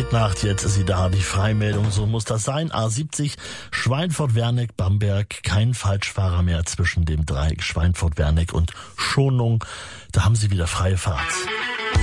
Nacht, jetzt ist sie da, die Freimeldung, so muss das sein. A70, Schweinfurt-Werneck, Bamberg, kein Falschfahrer mehr zwischen dem Dreieck Schweinfurt-Werneck und Schonung. Da haben Sie wieder freie Fahrt.